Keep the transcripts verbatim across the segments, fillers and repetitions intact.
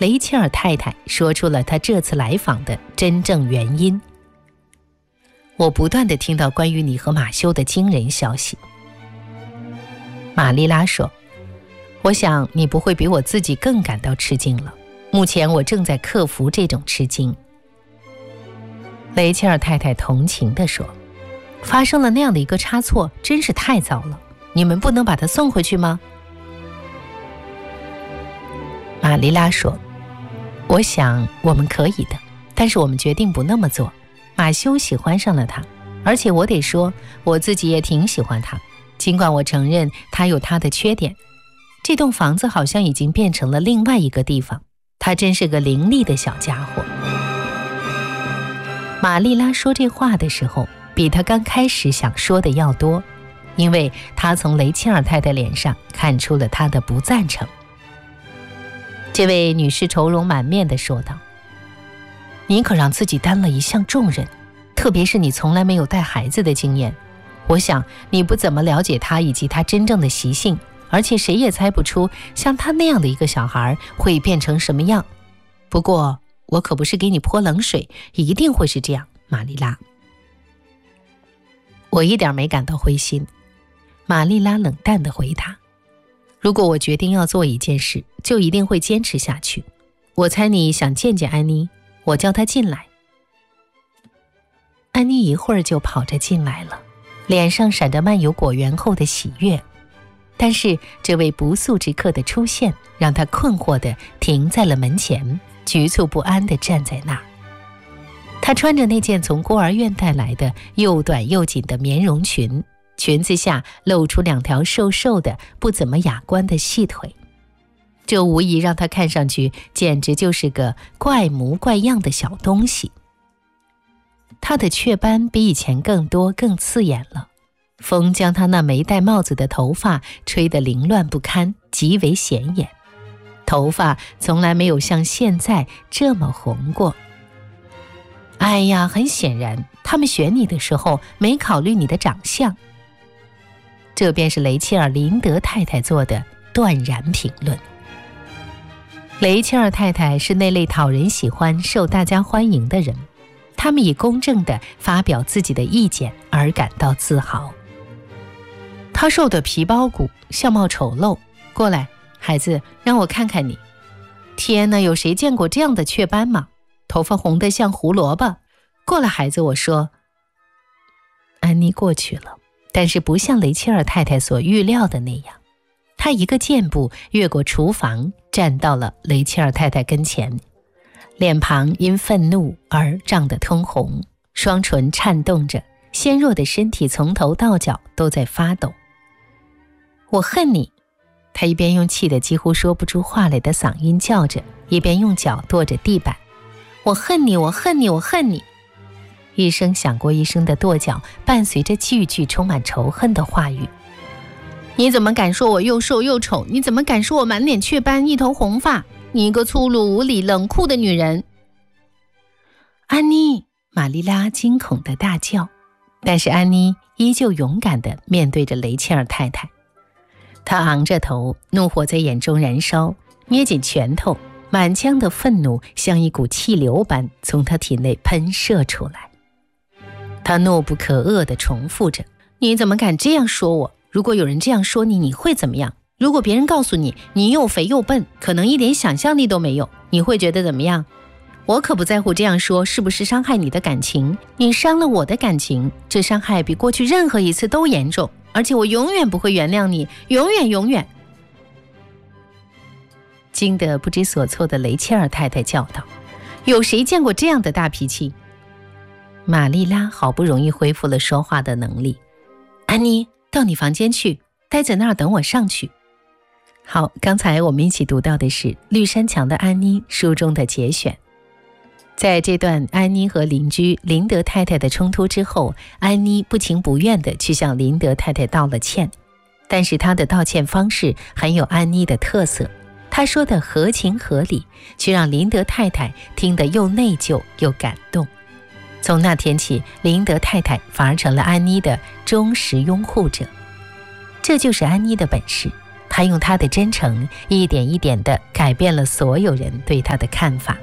雷切尔太太说出了她这次来访的真正原因。我不断地听到关于你和马修的惊人消息。玛丽拉说，我想你不会比我自己更感到吃惊了，目前我正在克服这种吃惊。雷切尔太太同情地说，发生了那样的一个差错，真是太糟了，你们不能把他送回去吗？玛丽拉说，我想我们可以的，但是我们决定不那么做。马修喜欢上了他，而且我得说，我自己也挺喜欢他，尽管我承认他有他的缺点。这栋房子好像已经变成了另外一个地方，他真是个伶俐的小家伙。玛丽拉说这话的时候，比她刚开始想说的要多，因为她从雷切尔太太脸上看出了她的不赞成。这位女士愁容满面地说道，你可让自己担了一项重任，特别是你从来没有带孩子的经验。我想你不怎么了解他以及他真正的习性，而且谁也猜不出像他那样的一个小孩会变成什么样。不过我可不是给你泼冷水，一定会是这样，玛丽拉。我一点没感到灰心，玛丽拉冷淡地回答，如果我决定要做一件事，就一定会坚持下去。我猜你想见见安妮，我叫她进来。安妮一会儿就跑着进来了，脸上闪着漫游果园后的喜悦，但是这位不速之客的出现让她困惑地停在了门前，局促不安地站在那儿。她穿着那件从孤儿院带来的又短又紧的棉绒裙，裙子下露出两条瘦瘦的不怎么雅观的细腿，这无疑让她看上去简直就是个怪模怪样的小东西。她的雀斑比以前更多更刺眼了，风将她那没戴帽子的头发吹得凌乱不堪，极为显眼。头发从来没有像现在这么红过。哎呀，很显然他们选你的时候没考虑你的长相。这便是雷切尔·林德太太做的断然评论。雷切尔太太是那类讨人喜欢、受大家欢迎的人，他们以公正地发表自己的意见而感到自豪。他瘦得皮包骨，相貌丑陋。过来，孩子，让我看看你。天哪，有谁见过这样的雀斑吗？头发红得像胡萝卜。过来，孩子，我说。安妮过去了，但是不像雷切尔太太所预料的那样。她一个箭步越过厨房，站到了雷切尔太太跟前，脸庞因愤怒而涨得通红，双唇颤动着，纤弱的身体从头到脚都在发抖。我恨你！她一边用气得几乎说不出话来的嗓音叫着，一边用脚跺着地板。我恨你，我恨你，我恨你！一声响过一声的跺脚，伴随着句句充满仇恨的话语。你怎么敢说我又瘦又丑？你怎么敢说我满脸雀斑，一头红发？你一个粗鲁无礼冷酷的女人！安妮，玛丽拉惊恐地大叫，但是安妮依旧勇敢地面对着雷切尔太太。她昂着头，怒火在眼中燃烧，捏紧拳头，满腔的愤怒像一股气流般从她体内喷射出来。她怒不可遏地重复着，你怎么敢这样说我？如果有人这样说你，你会怎么样？如果别人告诉你你又肥又笨，可能一点想象力都没有，你会觉得怎么样？我可不在乎这样说是不是伤害你的感情，你伤了我的感情，这伤害比过去任何一次都严重，而且我永远不会原谅你，永远永远。惊得不知所措的雷切尔太太叫道，有谁见过这样的大脾气？玛丽拉好不容易恢复了说话的能力。安妮，到你房间去，待在那儿等我上去。好，刚才我们一起读到的是《绿山墙的安妮》书中的节选。在这段安妮和邻居林德太太的冲突之后，安妮不情不愿地去向林德太太道了歉，但是她的道歉方式很有安妮的特色，她说的合情合理，却让林德太太听得又内疚又感动。从那天起，林德太太反而成了安妮的忠实拥护者。这就是安妮的本事， 他用他的真诚一点一点地改变了所有人对他的看法。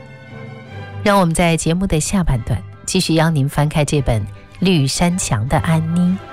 让我们在节目的下半段继续邀您翻开这本绿山墙的安妮。